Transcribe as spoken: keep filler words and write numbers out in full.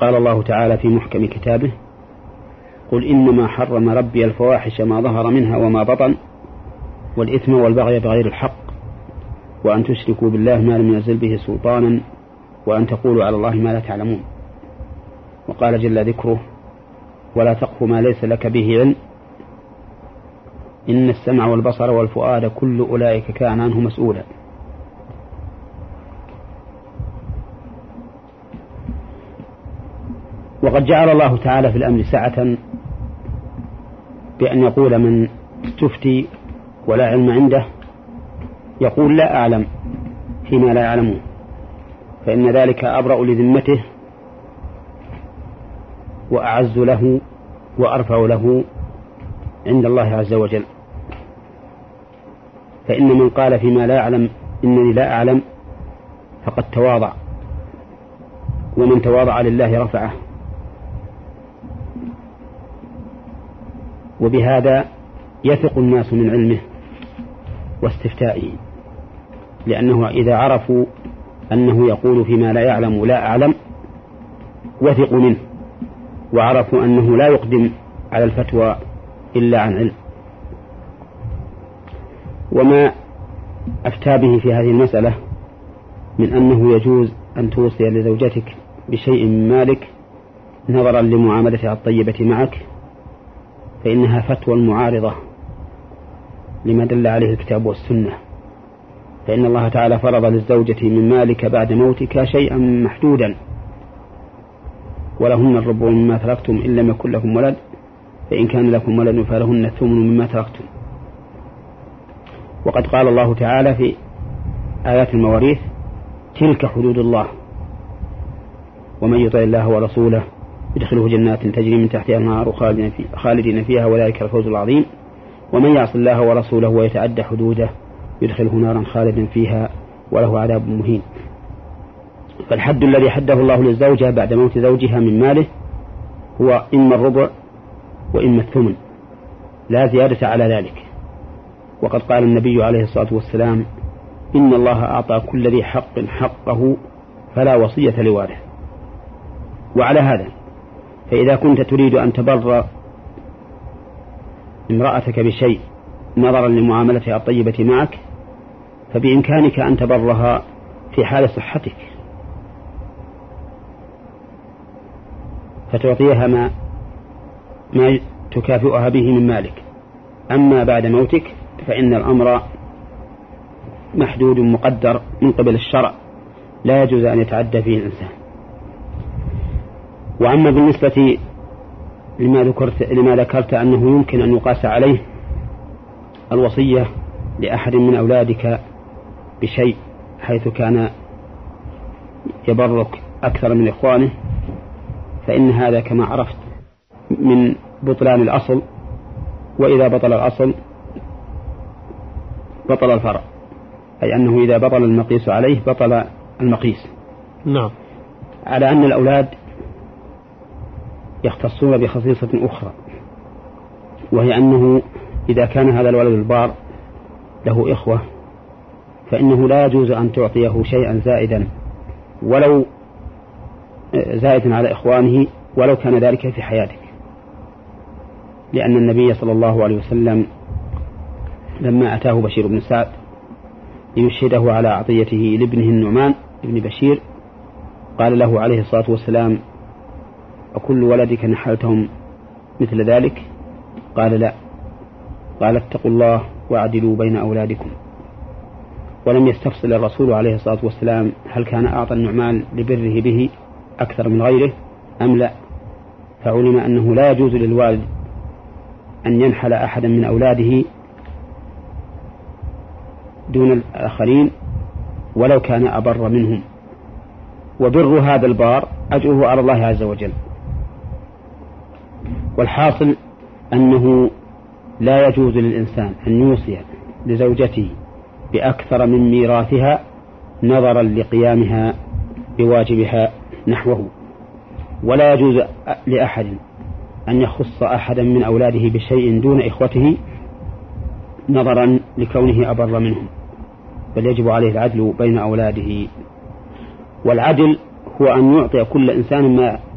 قال الله تعالى في محكم كتابه: قل إنما حرم ربي الفواحش ما ظهر منها وما بطن والإثم والبغي بغير الحق وأن تشركوا بالله ما لم ينزل به سلطانا وأن تقولوا على الله ما لا تعلمون. وقال جل ذكره: ولا تقف ما ليس لك به علم إن السمع والبصر والفؤاد كل أولئك كان عنه مسؤولا. وقد جعل الله تعالى في الأمر سعة بأن يقول من استفتي ولا علم عنده يقول لا أعلم فيما لا يعلمون، فإن ذلك أبرأ لذمته وأعز له وأرفع له عند الله عز وجل. فإن من قال فيما لا يعلم إنني لا أعلم فقد تواضع، ومن تواضع لله رفعه. وبهذا يثق الناس من علمه واستفتائه، لأنه إذا عرفوا أنه يقول فيما لا يعلم لا أعلم وثقوا منه، وعرفوا أنه لا يقدم على الفتوى إلا عن علم. وما أفتى به في هذه المسألة من أنه يجوز أن توصي لزوجتك بشيء من مالك نظرا لمعاملتها الطيبة معك، فإنها فتوى معارضة لما دل عليه الكتاب والسنة. فإن الله تعالى فرض للزوجة من مالك بعد موتك شيئا محدودا: ولهن الربع مما تركتم إن لم يكن لكم ولد فإن كان لكم ولد فلهن الثمن مما تركتم. وقد قال الله تعالى في آيات المواريث: تلك حدود الله ومن يطع الله ورسوله يدخله جنات تجري من تحتها النهار خالدين فيها وذلك الفوز العظيم ومن يعص الله ورسوله ويتعدى حدوده يدخله نارا خالدا فيها وله عذاب مهين. فالحد الذي حده الله للزوجة بعد موت زوجها من ماله هو إما الربع وإما الثمن، لا زيادة على ذلك. وقد قال النبي عليه الصلاة والسلام: إن الله أعطى كل ذي حق حقه فلا وصية لوارث. وعلى هذا فإذا كنت تريد أن تبر امرأتك بشيء نظرا لمعاملتها الطيبة معك فبإمكانك أن تبرها في حال صحتك، فتعطيها ما, ما تكافئها به من مالك. أما بعد موتك فإن الأمر محدود مقدر من قبل الشرع، لا يجوز أن يتعدى فيه الإنسان. وأما بالنسبة لما ذكرت, لما ذكرت أنه يمكن أن يقاس عليه الوصية لأحد من أولادك بشيء حيث كان يبرك أكثر من إخوانه، فإن هذا كما عرفت من بطلان الأصل، وإذا بطل الأصل بطل الفرع، أي أنه إذا بطل المقيس عليه بطل المقيس. نعم. على أن الأولاد يختصون بخصيصة أخرى، وهي أنه إذا كان هذا الولد البار له إخوة فإنه لا يجوز أن تعطيه شيئا زائدا ولو زائدا على إخوانه ولو كان ذلك في حياتك، لأن النبي صلى الله عليه وسلم لما أتاه بشير بن سعد ليشهده على عطيته لابنه النعمان ابن بشير قال له عليه الصلاة والسلام: أكل ولدك نحلتهم مثل ذلك؟ قال: لا. قال: اتقوا الله واعدلوا بين أولادكم. ولم يستفصل الرسول عليه الصلاة والسلام هل كان أعطى النعمان لبره به أكثر من غيره أم لا، فعلم أنه لا يجوز للوالد أن ينحل أحدا من أولاده دون الآخرين ولو كان أبر منهم، وبر هذا البار أجره على الله عز وجل. والحاصل أنه لا يجوز للإنسان أن يوصي لزوجته بأكثر من ميراثها نظرا لقيامها بواجبها نحوه، ولا يجوز لأحد أن يخص أحدا من أولاده بشيء دون إخوته نظرا لكونه أبر منهم، بل يجب عليه العدل بين أولاده. والعدل هو أن يعطي كل إنسان ما